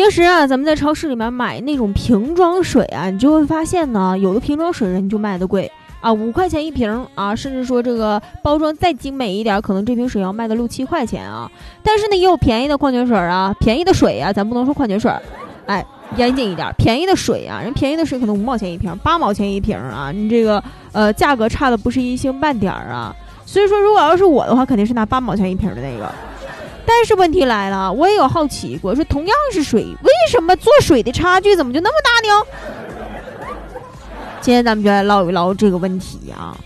平时啊，咱们在超市里面买那种瓶装水啊，你就会发现呢，有的瓶装水人就卖的贵啊，5块钱一瓶啊，甚至说这个包装再精美一点，可能这瓶水要卖到6、7块钱啊。但是呢，也有便宜的矿泉水啊，便宜的水啊，咱不能说矿泉水，哎，严谨一点，便宜的水啊，人便宜的水可能5毛钱一瓶，8毛钱一瓶啊，你这个价格差的不是一星半点啊。所以说，如果要是我的话，肯定是拿8毛钱一瓶的那个。但是问题来了，我也有好奇过，说同样是水，为什么做水的差距怎么就那么大呢？今天咱们就来唠一唠这个问题啊。